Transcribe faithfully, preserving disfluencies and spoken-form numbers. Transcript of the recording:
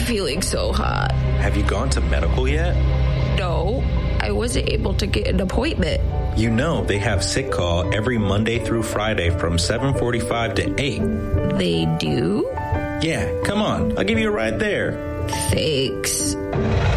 feeling so hot. Have you gone to medical yet? No, I wasn't able to get an appointment. You know they have sick call every Monday through Friday from seven forty-five to eight. They do? Yeah, come on. I'll give you a ride there. Thanks.